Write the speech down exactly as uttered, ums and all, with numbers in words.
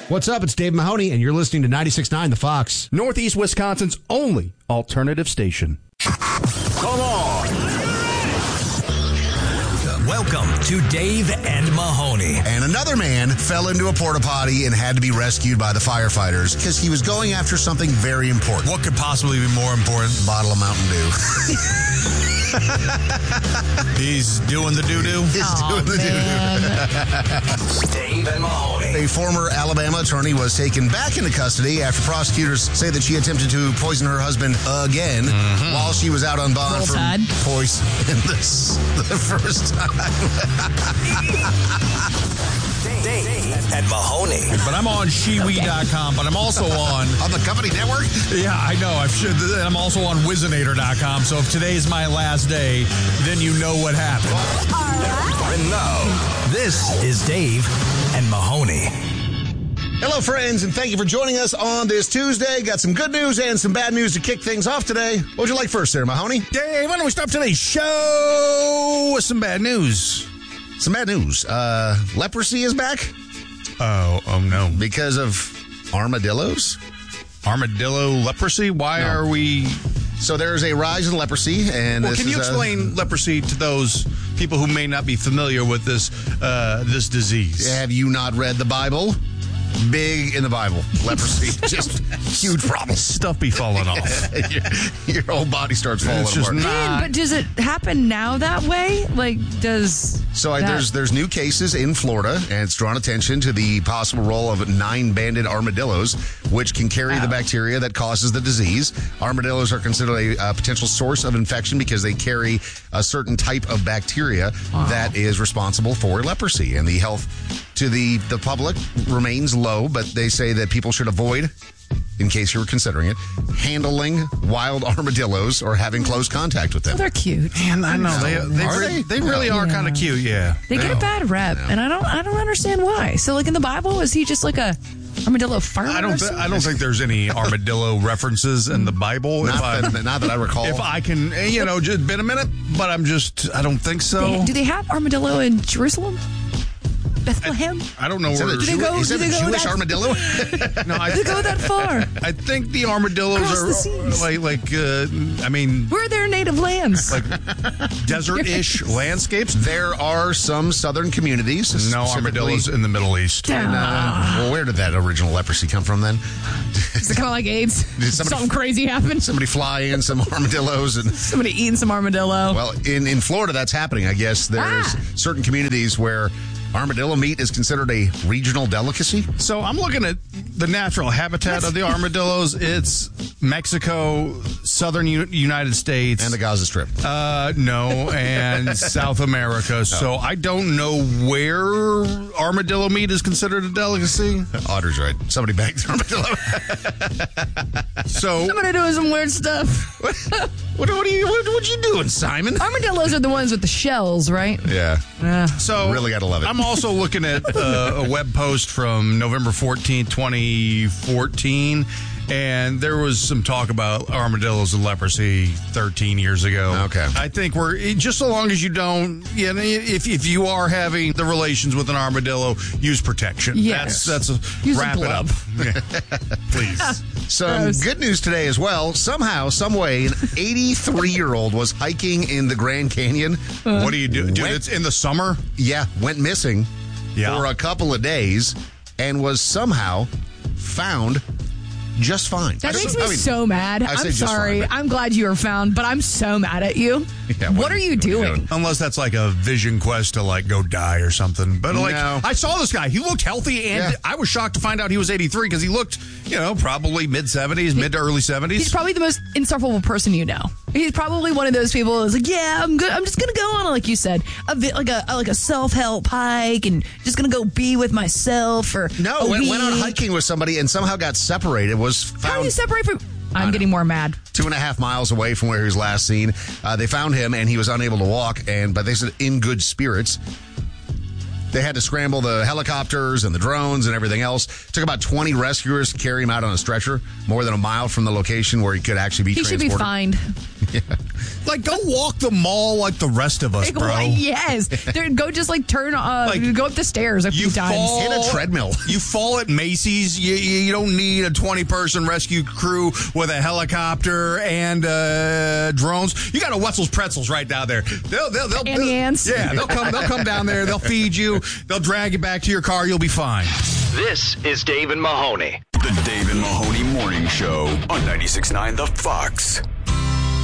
What's up? It's Dave Mahoney, and you're listening to ninety-six point nine The Fox. Northeast Wisconsin's only alternative station. Come on. Welcome to Dave and Mahoney. And another man fell into a porta potty and had to be rescued by the firefighters because he was going after something very important. What could possibly be more important? A bottle of Mountain Dew. He's doing the doo-doo? He's Aw, doing the doo-doo. Dave and Mahoney. A former Alabama attorney was taken back into custody after prosecutors say that she attempted to poison her husband again mm-hmm. while she was out on bond Roll from Tide. poison this the first time. Dave and Mahoney. But I'm on Shewee dot com, but I'm also on... On the company network? Yeah, I know. I should. I'm also on Wizinator dot com, so if today's my last day, then you know what happened. And now, this is Dave and Mahoney. Hello, friends, and thank you for joining us on this Tuesday. Got some good news and some bad news to kick things off today. What would you like first there, Mahoney? Dave, why don't we start today's show with some bad news? Some bad news. Uh, leprosy is back Oh, oh no. because of armadillos. Armadillo leprosy? Why No. are we... So there's a rise in leprosy, and Well, this can you is, uh, explain leprosy to those people who may not be familiar with this uh, this disease? have you not read the Bible? Big in the Bible. Leprosy, just huge problem. Stuff be falling off. your, your whole body starts falling It's just apart. not... But does it happen now that way? Like, does So uh, that- there's there's new cases in Florida, and it's drawn attention to the possible role of nine-banded armadillos, which can carry the bacteria that causes the disease. Armadillos are considered a, a potential source of infection because they carry a certain type of bacteria that is responsible for leprosy, and the health to the, the public remains low, but they say that people should avoid, in case you were considering it, handling wild armadillos or having close contact with them. Oh, they're cute. Man, I know. They, they, Are re- they? they really are Yeah. kind of cute, yeah. They get a bad rep, and I don't I don't understand why. So, like in the Bible, is he just like a armadillo farmer? I or don't. Th- something? I don't think there's any armadillo references in the Bible. Not if I, that, not that I recall. if I can, eh, you know, just been a minute, but I'm just. I don't think so. They- do they have armadillo in Jerusalem? Bethlehem? I don't know Is that where. a, Do they Jew- go- is do that they a go Jewish that- armadillo? no, I, Do they go that far? I think the armadillos Across the are seas. like, like. Uh, I mean, Where are their native lands? like desert-ish landscapes. There are some southern communities. No specifically- armadillos in the Middle East. Uh, well, where did that original leprosy come from then? Is it kind of like AIDS? Did somebody- Something crazy happened? Somebody fly in some armadillos and... Somebody eating some armadillo? Well, in, in Florida, that's happening. I guess there's Ah. certain communities where armadillo meat is considered a regional delicacy. So I'm looking at the natural habitat of the armadillos. It's Mexico, southern U- United States, And the Gaza Strip. Uh, no, and South America. So I don't know where armadillo meat is considered a delicacy. Otter's right. Somebody bagged the armadillo. So Somebody doing some weird stuff. what, what, are you, what, what you doing, Simon? Armadillos are the ones with the shells, right? Yeah. Yeah. So Really gotta love it. I'm also looking at uh, a web post from November fourteenth, twenty fourteen, and there was some talk about armadillos and leprosy thirteen years ago. Okay. I think we're just so long as you don't, you know, if if you are having the relations with an armadillo, use protection. Yes. That's that's a Use a wrap it up. Yeah. Please. Some Gross. good news today as well. Somehow, some way, an eighty-three-year-old was hiking in the Grand Canyon. What do you do? Dude, Went- it's in the summer. Yeah, went missing Yeah. for a couple of days and was somehow found just fine. That I makes mean- me I mean, so mad. I say I'm just sorry. fine, but- I'm glad you were found, but I'm so mad at you. Yeah, what, what- are you what are you doing? doing? Unless that's like a vision quest to like go die or something. But like, No. I saw this guy. He looked healthy, and Yeah. I was shocked to find out he was eighty-three because he looked, you know, probably mid seventies, mid to early He's seventies. probably the most insufferable person you know. He's probably one of those people who's like, yeah, I'm good. I'm just gonna go on, like you said, a bit like a like a self help hike, and just gonna go be with myself for No, a went, week. went out hiking with somebody and somehow got separated. Was How do you found separate from? I'm getting more mad. two and a half miles away from where he was last seen. Uh, they found him and he was unable to walk. And but they said in good spirits. They had to scramble the helicopters and the drones and everything else. Took about twenty rescuers to carry him out on a stretcher, more than a mile from the location where he could actually be He should transported. be fined. Like, go walk the mall like the rest of us, bro. Yes. They're- go just like turn, uh, Like, go up the stairs a few You times. fall In a treadmill. You fall at Macy's. You, you you don't need a twenty-person rescue crew with a helicopter and uh, drones. You got a Wetzel's Pretzels right down there. They'll they'll, they'll Annie Ann's. Yeah, they'll come they'll come down there. They'll feed you. They'll drag you back to your car. You'll be fine. This is Dave and Mahoney. The Dave and Mahoney Morning Show on ninety-six point nine The Fox.